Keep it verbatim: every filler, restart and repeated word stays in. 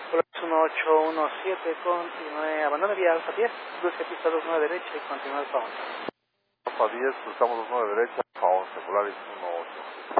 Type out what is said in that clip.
Polaris uno ocho uno siete, continúe, abandone vía Alfa diez, cruce pista dos nueve derecha y continúe Alfa once. Alfa diez, cruzamos dos nueve derecha, Alfa once, Polaris uno ocho.